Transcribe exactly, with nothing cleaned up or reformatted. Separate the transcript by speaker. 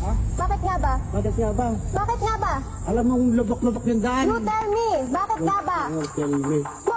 Speaker 1: Bakit nga ba?
Speaker 2: Bakit nga ba?
Speaker 1: Bakit nga ba?
Speaker 2: Alam mong lubok-lubok yung daan.
Speaker 1: You tell me, bakit nga ba?
Speaker 2: You tell me.